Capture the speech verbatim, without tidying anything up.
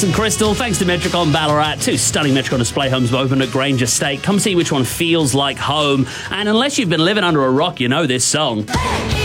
and Crystal. Thanks to Metricon Ballarat. Two stunning Metricon display homes open at Grange Estate. Come see which one feels like home. And unless you've been living under a rock, you know this song.